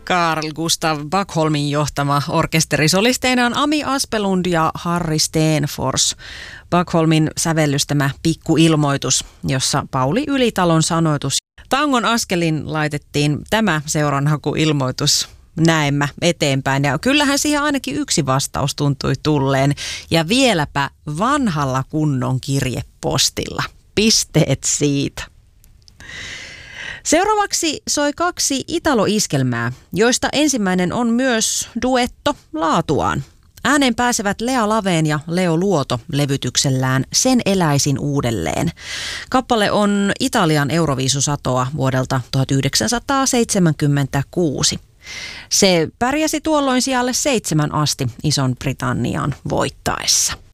Carl Gustav Backholmin johtama orkesteri. Solisteina on Ami Aspelund ja Harry Stenfors. Backholmin sävellystämä pikkuilmoitus, jossa Pauli Ylitalon sanoitus. Tangon askelin laitettiin tämä seuranhakuilmoitus näemmä eteenpäin. Ja kyllähän siihen ainakin yksi vastaus tuntui tulleen. Ja vieläpä vanhalla kunnon kirjepostilla. Pisteet siitä. Seuraavaksi soi 2 italoiskelmää, joista ensimmäinen on myös duetto laatuaan. Ääneen pääsevät Lea Laveen ja Leo Luoto levytyksellään Sen eläisin uudelleen. Kappale on Italian Euroviisusatoa vuodelta 1976. Se pärjäsi tuolloin sijalle 7 asti Ison-Britannian voittaessa.